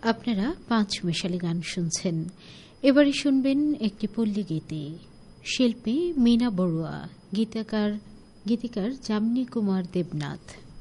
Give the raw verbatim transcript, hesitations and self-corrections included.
আপনারা পাঁচ মেশালি গান শুনছেন। এবারে শুনবেন একটি পল্লী গীতি। শিল্পী মীনা বড়ুয়া, গীতিকার গীতিকার যামিনী কুমার দেবনাথ।